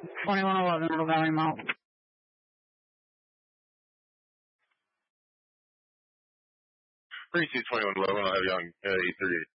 2111 Little Valley Mall. Precinct 2111, I'll have you on 838.